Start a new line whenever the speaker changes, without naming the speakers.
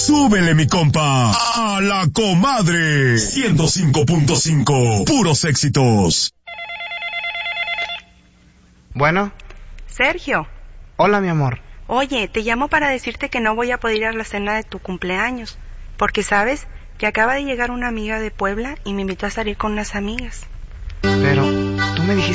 Súbele, mi compa, a La Comadre 105.5, puros éxitos.
Bueno.
Sergio.
Hola, mi amor.
Oye, te llamo para decirte que no voy a poder ir a la cena de tu cumpleaños, porque sabes que acaba de llegar una amiga de Puebla y me invitó a salir con unas amigas.
Pero tú me dijiste